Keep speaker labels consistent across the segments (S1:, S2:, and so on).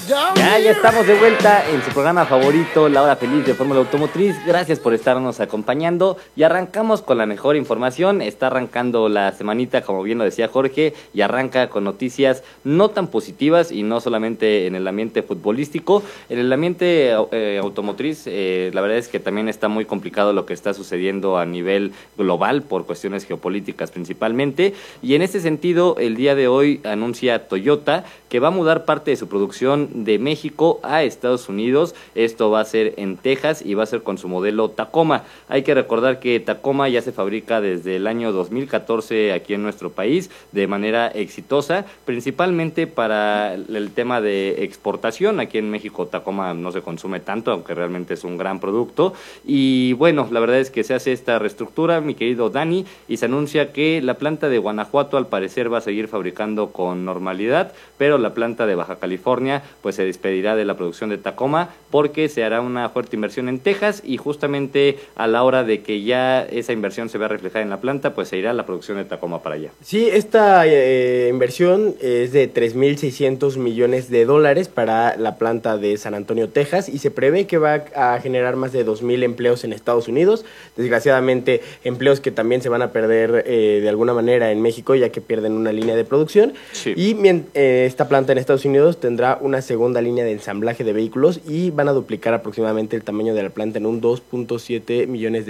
S1: Ya estamos de vuelta en su programa favorito, La Hora Feliz de Fórmula Automotriz. Gracias por estarnos acompañando y arrancamos con la mejor información. Está arrancando la semanita, como bien lo decía Jorge, y arranca con noticias no tan positivas y no solamente en el ambiente futbolístico. En el ambiente automotriz, la verdad es que también está muy complicado lo que está sucediendo a nivel global por cuestiones geopolíticas principalmente. Y en ese sentido, el día de hoy anuncia Toyota que va a mudar parte de su producción de México a Estados Unidos. Esto va a ser en Texas y va a ser con su modelo Tacoma. Hay que recordar que Tacoma ya se fabrica desde el año 2014 aquí en nuestro país de manera exitosa, principalmente para el tema de exportación. Aquí en México Tacoma no se consume tanto, aunque realmente es un gran producto. Y bueno, la verdad es que se hace esta reestructura, mi querido Dani, y se anuncia que la planta de Guanajuato al parecer va a seguir fabricando con normalidad, pero la planta de Baja California pues se despedirá de la producción de Tacoma porque se hará una fuerte inversión en Texas y justamente a la hora de que ya esa inversión se vea reflejada en la planta, pues se irá la producción de Tacoma para allá.
S2: Sí, esta inversión es de $3,600 millones para la planta de San Antonio, Texas, y se prevé que va a generar más de 2,000 empleos en Estados Unidos. Desgraciadamente, empleos que también se van a perder de alguna manera en México, ya que pierden una línea de producción.
S1: Sí.
S2: Y esta planta en Estados Unidos tendrá una segunda línea de ensamblaje de vehículos y van a duplicar aproximadamente el tamaño de la planta en un 2.7 millones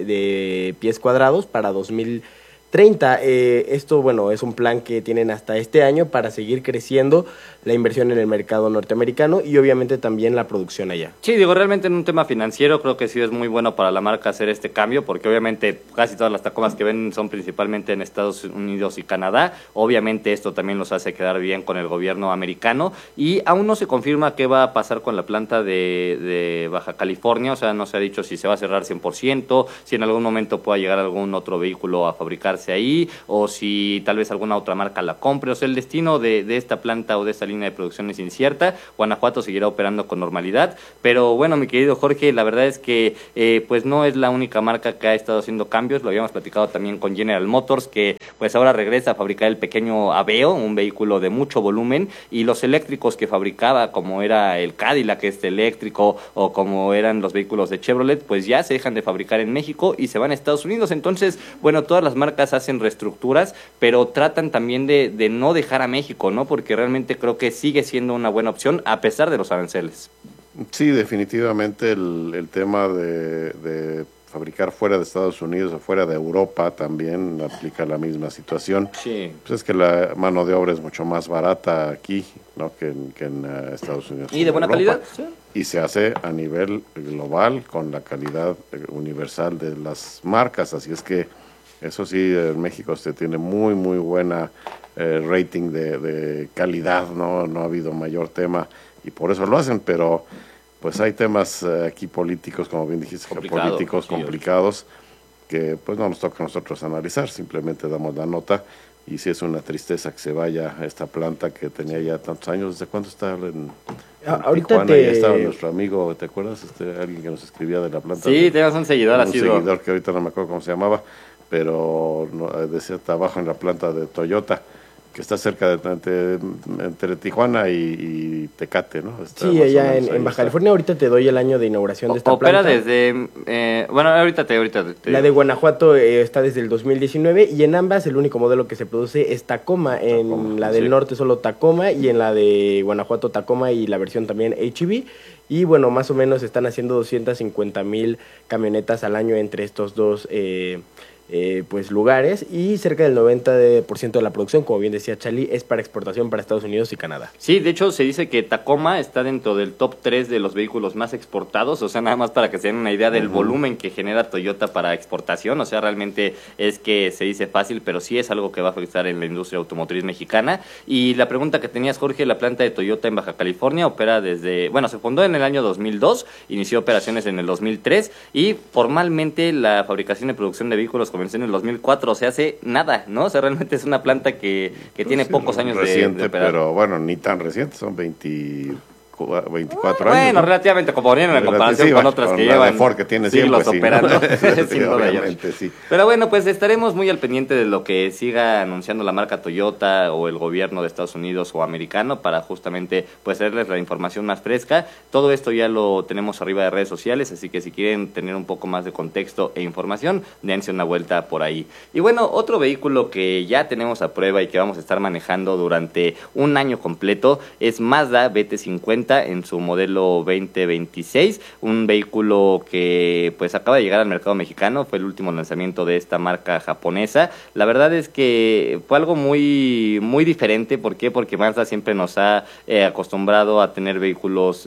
S2: de pies cuadrados para 2030. Esto, bueno, es un plan que tienen hasta este año para seguir creciendo la inversión en el mercado norteamericano y obviamente también la producción allá.
S1: Sí, digo, realmente en un tema financiero creo que sí es muy bueno para la marca hacer este cambio, porque obviamente casi todas las Tacomas que ven son principalmente en Estados Unidos y Canadá. Obviamente esto también los hace quedar bien con el gobierno americano y aún no se confirma qué va a pasar con la planta de Baja California, o sea, no se ha dicho si se va a cerrar 100%, si en algún momento pueda llegar algún otro vehículo a fabricarse ahí o si tal vez alguna otra marca la compre. O sea, el destino de esta planta o de esta línea de producción es incierta. Guanajuato seguirá operando con normalidad, pero bueno, mi querido Jorge, la verdad es que pues no es la única marca que ha estado haciendo cambios. Lo habíamos platicado también con General Motors, que pues ahora regresa a fabricar el pequeño Aveo, un vehículo de mucho volumen, y los eléctricos que fabricaba, como era el Cadillac eléctrico o como eran los vehículos de Chevrolet, pues ya se dejan de fabricar en México y se van a Estados Unidos. Entonces, bueno, todas las marcas hacen reestructuras, pero tratan también de no dejar a México, ¿no? Porque realmente creo que sigue siendo una buena opción a pesar de los aranceles.
S3: Sí, definitivamente el tema de fabricar fuera de Estados Unidos o fuera de Europa también aplica la misma situación.
S1: Sí.
S3: Pues es que la mano de obra es mucho más barata aquí, ¿no? que en Estados Unidos.
S1: ¿Y de buena calidad? Sí.
S3: Y se hace a nivel global con la calidad universal de las marcas, así es que eso sí, en México se tiene muy buena rating de calidad, no ha habido mayor tema y por eso lo hacen, pero pues hay temas aquí políticos, como bien dijiste, geopolíticos complicados, que pues no nos toca a nosotros analizar, simplemente damos la nota. Y sí es una tristeza que se vaya esta planta que tenía ya tantos años. ¿Desde cuándo está
S2: ahorita
S3: Tijuana? Ya estaba nuestro amigo, ¿te acuerdas? Alguien que nos escribía de la planta.
S1: Sí, tenías un seguidor así.
S3: Un seguidor que ahorita no me acuerdo cómo se llamaba, pero decía trabajo en la planta de Toyota, que está cerca entre Tijuana y Tecate, ¿no? Está
S2: sí, allá en Baja California. Ahorita te doy el año de inauguración de esta
S1: opera
S2: planta.
S1: Desde, bueno, ahorita te
S2: La de Guanajuato está desde el 2019 y en ambas el único modelo que se produce es Tacoma. En la del norte solo Tacoma y en la de Guanajuato Tacoma y la versión también HEV. Y bueno, más o menos están haciendo 250,000 camionetas al año entre estos dos pues lugares, y cerca del 90% de la producción, como bien decía Charlie, es para exportación para Estados Unidos y Canadá.
S1: Sí, de hecho se dice que Tacoma está dentro del top 3 de los vehículos más exportados, o sea, nada más para que se den una idea del volumen que genera Toyota para exportación. O sea, realmente es que se dice fácil, pero sí es algo que va a afectar en la industria automotriz mexicana. Y la pregunta que tenías, Jorge, la planta de Toyota en Baja California opera desde, bueno, se fundó en el año 2002, inició operaciones en el 2003 y formalmente la fabricación y producción de vehículos comenzó en el 2004, o sea, hace nada, ¿no? O sea, realmente es una planta que tiene pocos años
S3: reciente,
S1: de operar.
S3: Pero bueno, ni tan reciente, son 24
S1: bueno,
S3: años. ¿no?
S1: relativamente componiendo en comparación con otras que
S3: la
S1: llevan
S3: de Ford que tiene
S1: siglos
S3: 100, pues,
S1: operando.
S3: sí,
S1: Sin duda,
S3: obviamente, sí.
S1: Pero bueno, pues estaremos muy al pendiente de lo que siga anunciando la marca Toyota o el gobierno de Estados Unidos o americano para justamente pues darles la información más fresca. Todo esto ya lo tenemos arriba de redes sociales, así que si quieren tener un poco más de contexto e información, dense una vuelta por ahí. Y bueno, otro vehículo que ya tenemos a prueba y que vamos a estar manejando durante un año completo es Mazda BT50 en su modelo 2026, un vehículo que pues acaba de llegar al mercado mexicano, fue el último lanzamiento de esta marca japonesa. La verdad es que fue algo muy diferente. ¿Por qué? Porque Mazda siempre nos ha acostumbrado a tener vehículos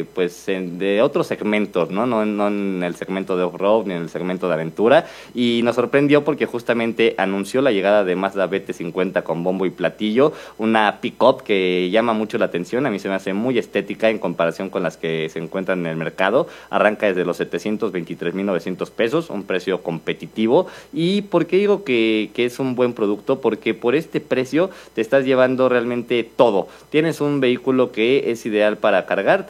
S1: de otros segmentos, ¿no? No en el segmento de off-road ni en el segmento de aventura, y nos sorprendió porque justamente anunció la llegada de Mazda BT50 con bombo y platillo, una pick-up que llama mucho la atención. A mí se me hace muy estética en comparación con las que se encuentran en el mercado. Arranca desde los 723,900 pesos, un precio competitivo. ¿Y por qué digo que es un buen producto? Porque por este precio te estás llevando realmente todo. Tienes un vehículo que es ideal para cargar,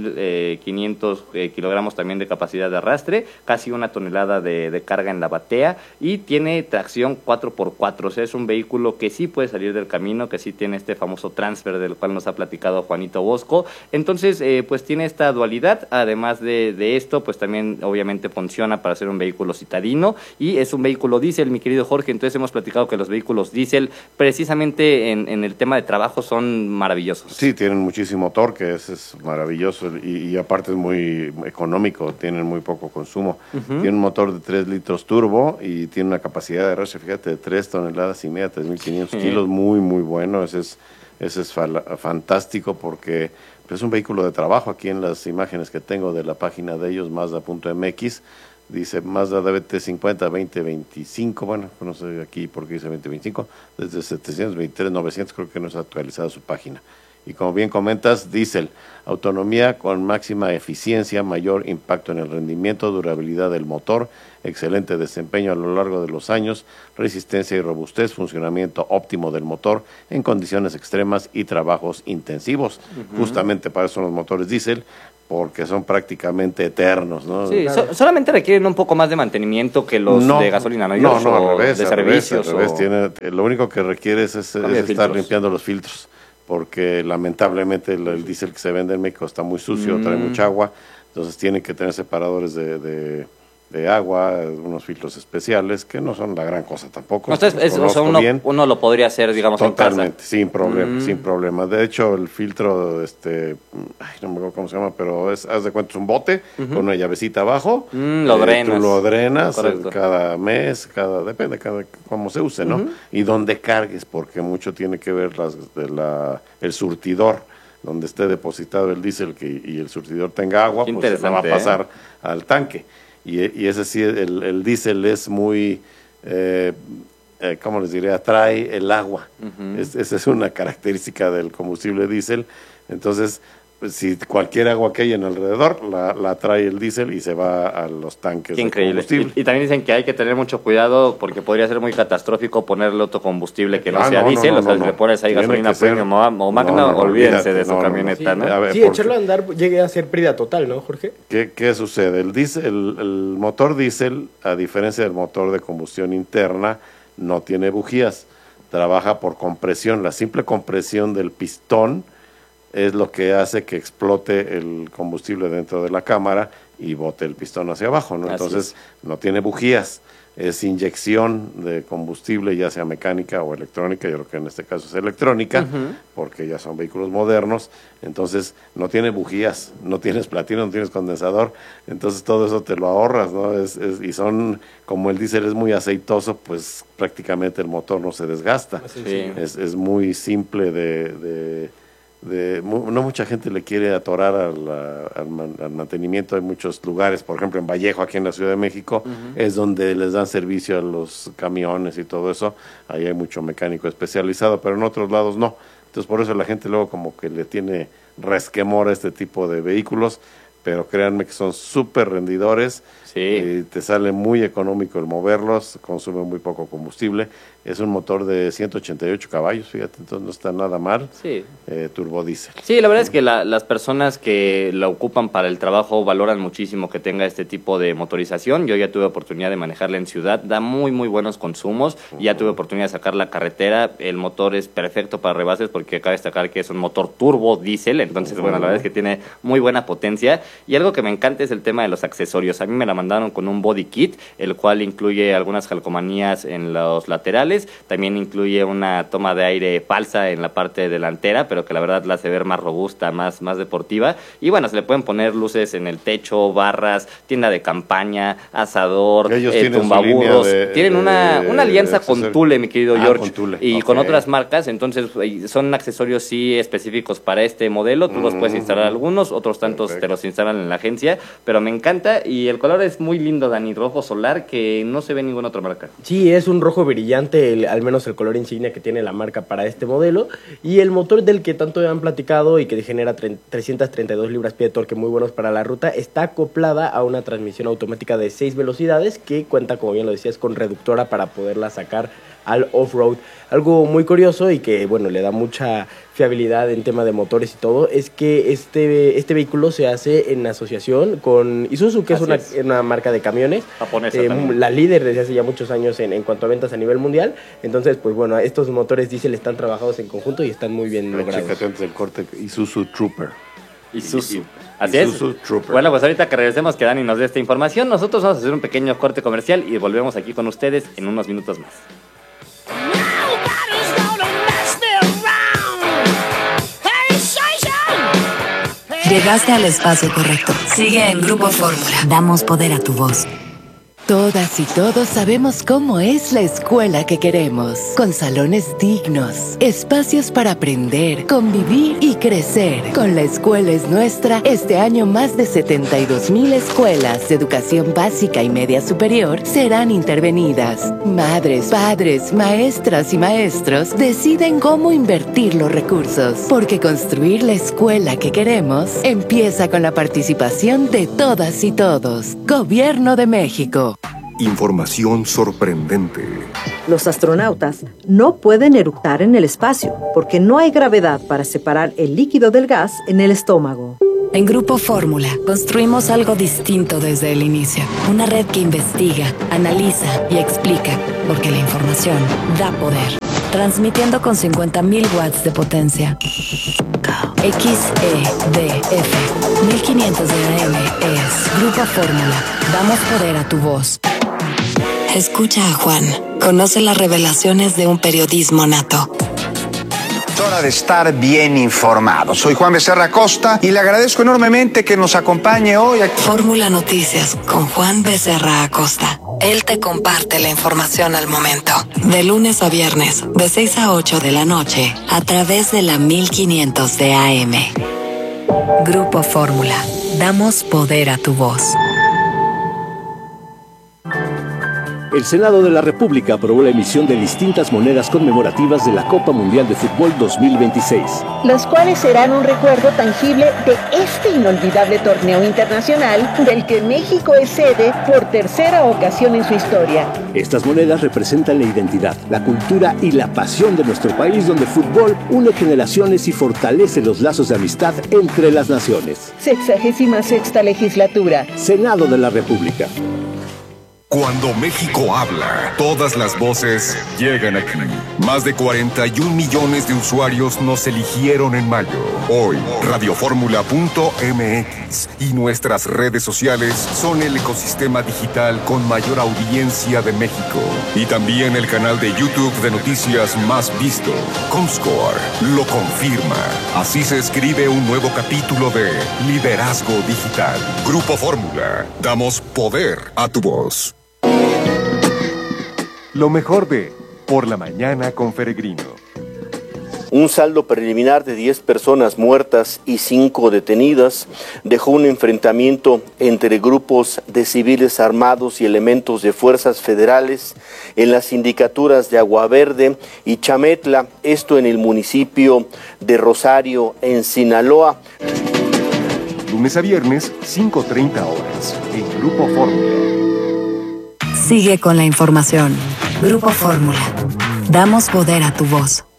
S1: 3,500 kilogramos también de capacidad de arrastre, casi 1 tonelada de carga en la batea, y tiene tracción 4x4, o sea, es un vehículo que sí puede salir del camino, que sí tiene este famoso transfer del cual nos ha platicado Juanito Bosco. Entonces, pues tiene esta dualidad. Además de esto, pues también obviamente funciona para ser un vehículo citadino, y es un vehículo diésel, mi querido Jorge. Entonces hemos platicado que los vehículos diésel, precisamente en el tema de trabajo, son maravillosos.
S3: Sí, tienen muchísimo torque, es maravilloso, y aparte es muy económico, tienen muy poco consumo. Tiene un motor de 3 litros turbo y tiene una capacidad de arrastre, fíjate, de 3 toneladas y media, 3,500 kilos, muy bueno. Ese es fantástico porque es un vehículo de trabajo. Aquí en las imágenes que tengo de la página de ellos, Mazda.mx, dice Mazda BT50 2025, bueno, no sé aquí por qué dice 2025, desde 723, 900, creo que no es actualizada su página. Y como bien comentas, diésel, autonomía con máxima eficiencia, mayor impacto en el rendimiento, durabilidad del motor, excelente desempeño a lo largo de los años, resistencia y robustez, funcionamiento óptimo del motor en condiciones extremas y trabajos intensivos. Justamente para eso son los motores diésel, porque son prácticamente eternos, ¿no?
S1: Sí, solamente requieren un poco más de mantenimiento que los de gasolina, ¿no?
S3: No, al revés,
S1: de servicios.
S3: Al revés. Lo único que requiere es estar limpiando los filtros, porque lamentablemente el diésel que se vende en México está muy sucio, trae mucha agua, entonces tienen que tener separadores de agua, unos filtros especiales, que no son la gran cosa tampoco.
S1: No, uno lo podría hacer, digamos,
S3: totalmente,
S1: en casa.
S3: sin problema. De hecho, el filtro, no me acuerdo cómo se llama, pero haz de cuenta, es un bote con una llavecita abajo.
S1: Lo drenas.
S3: Tú lo drenas
S1: Correcto.
S3: cada mes, depende cómo se use, ¿no? Y donde cargues, porque mucho tiene que ver el surtidor, donde esté depositado el diésel y el surtidor tenga agua, pues se la va a pasar al tanque. Y ese sí, el diésel es muy, ¿cómo les diré? Atrae el agua. Esa es una característica del combustible diésel. Entonces, pues, si cualquier agua que hay en alrededor, la atrae el diésel y se va a los tanques de combustible.
S1: Y también dicen que hay que tener mucho cuidado porque podría ser muy catastrófico ponerle otro combustible que no sea diésel. O sea, si le pones ahí gasolina premium o magna, olvídense de su camioneta, ¿no?
S2: Ver, sí, echarlo a andar llegue a ser pérdida total, ¿no, Jorge?
S3: ¿Qué sucede? El motor diésel, a diferencia del motor de combustión interna, no tiene bujías. Trabaja por compresión. La simple compresión del pistón es lo que hace que explote el combustible dentro de la cámara y bote el pistón hacia abajo, ¿no? Entonces, no tiene bujías, es inyección de combustible, ya sea mecánica o electrónica. Yo creo que en este caso es electrónica, porque ya son vehículos modernos. Entonces, no tiene bujías, no tienes platino, no tienes condensador, entonces todo eso te lo ahorras, ¿no? Y son, como el diésel es muy aceitoso, pues prácticamente el motor no se desgasta.
S1: Sí.
S3: Es muy simple no mucha gente le quiere atorar al mantenimiento. Hay muchos lugares, por ejemplo en Vallejo, aquí en la Ciudad de México, es donde les dan servicio a los camiones y todo eso. Ahí hay mucho mecánico especializado, pero en otros lados no. Entonces por eso la gente luego como que le tiene resquemor a este tipo de vehículos, pero créanme que son súper rendidores.
S1: Sí.
S3: Te sale muy económico el moverlos, consume muy poco combustible. Es un motor de 188 caballos, fíjate, entonces no está nada mal.
S1: Sí.
S3: Turbodiesel.
S1: Sí, la verdad es que las personas que la ocupan para el trabajo valoran muchísimo que tenga este tipo de motorización. Yo ya tuve oportunidad de manejarla en ciudad, da muy buenos consumos. Ya tuve oportunidad de sacar la carretera. El motor es perfecto para rebases porque cabe destacar que es un motor turbo diésel, entonces bueno, la verdad es que tiene muy buena potencia. Y algo que me encanta es el tema de los accesorios. A mí me la mandaron con un body kit, el cual incluye algunas calcomanías en los laterales. También incluye una toma de aire falsa en la parte delantera, pero que la verdad la hace ver más robusta, más deportiva. Y bueno, se le pueden poner luces en el techo, barras, tienda de campaña, asador, tumbaburros. Tienen una alianza con Thule, mi querido George,
S3: con Thule.
S1: y con otras marcas. Entonces son accesorios sí específicos para este modelo. Tú los puedes instalar algunos, otros tantos te los instalan en la agencia, pero me encanta y el color es muy lindo, Dani, rojo solar, que no se ve en ninguna otra marca.
S2: Sí, es un rojo brillante, al menos el color insignia que tiene la marca para este modelo, y el motor del que tanto han platicado y que genera 332 libras-pie de torque muy buenos para la ruta, está acoplada a una transmisión automática de 6 velocidades que cuenta, como bien lo decías, con reductora para poderla sacar al off-road. Algo muy curioso y que, bueno, le da mucha fiabilidad en tema de motores y todo, es que este vehículo se hace en asociación con Isuzu, que es una marca de camiones
S1: japonesa,
S2: la líder desde hace ya muchos años en cuanto a ventas a nivel mundial. Entonces, pues bueno, estos motores diésel están trabajados en conjunto y están muy bien logrados.
S3: Chécate antes del corte, Isuzu Trooper.
S1: Isuzu. Así es.
S3: Trooper.
S1: Bueno, pues ahorita que regresemos, que Dani nos dé esta información, nosotros vamos a hacer un pequeño corte comercial y volvemos aquí con ustedes en unos minutos más.
S4: Llegaste al espacio correcto. Sigue en Grupo Fórmula. Damos poder a tu voz.
S5: Todas y todos sabemos cómo es la escuela que queremos, con salones dignos, espacios para aprender, convivir y crecer. Con La Escuela es Nuestra, este año más de 72,000 escuelas de educación básica y media superior serán intervenidas. Madres, padres, maestras y maestros deciden cómo invertir los recursos, porque construir la escuela que queremos empieza con la participación de todas y todos. Gobierno de México.
S6: Información sorprendente.
S7: Los astronautas no pueden eructar en el espacio porque no hay gravedad para separar el líquido del gas en el estómago.
S4: En Grupo Fórmula construimos algo distinto desde el inicio. Una red que investiga, analiza y explica, porque la información da poder. Transmitiendo con 50,000 watts de potencia. XEDF 1500 de AM es Grupo Fórmula. Damos poder a tu voz. Escucha a Juan. Conoce las revelaciones de un periodismo nato.
S8: Es hora de estar bien informado. Soy Juan Becerra Acosta y le agradezco enormemente que nos acompañe hoy aquí.
S4: Fórmula Noticias con Juan Becerra Acosta. Él te comparte la información al momento. De lunes a viernes, de 6 a 8 de la noche, a través de la 1500 de AM. Grupo Fórmula. Damos poder a tu voz.
S9: El Senado de la República aprobó la emisión de distintas monedas conmemorativas de la Copa Mundial de Fútbol 2026.
S10: Las cuales serán un recuerdo tangible de este inolvidable torneo internacional del que México es sede por tercera ocasión en su historia.
S9: Estas monedas representan la identidad, la cultura y la pasión de nuestro país, donde el fútbol une generaciones y fortalece los lazos de amistad entre las naciones.
S10: 66ª legislatura.
S9: Senado de la República.
S6: Cuando México habla, todas las voces llegan aquí. Más de 41 millones de usuarios nos eligieron en mayo. Hoy, radioformula.mx y nuestras redes sociales son el ecosistema digital con mayor audiencia de México. Y también el canal de YouTube de noticias más visto. Comscore lo confirma. Así se escribe un nuevo capítulo de Liderazgo Digital. Grupo Fórmula. Damos poder a tu voz. Lo mejor de Por la Mañana con Peregrino.
S11: Un saldo preliminar de 10 personas muertas y 5 detenidas dejó un enfrentamiento entre grupos de civiles armados y elementos de fuerzas federales en las sindicaturas de Agua Verde y Chametla, esto en el municipio de Rosario, en Sinaloa.
S6: lunes a viernes, 5:30 horas, en Grupo Fórmula.
S4: Sigue con la información. Grupo Fórmula. Damos poder a tu voz.